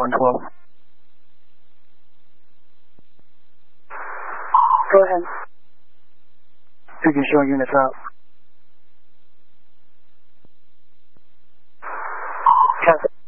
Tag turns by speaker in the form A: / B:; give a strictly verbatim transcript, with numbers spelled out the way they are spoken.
A: one twelve.
B: Go ahead.
A: You can show units out.
B: Copy.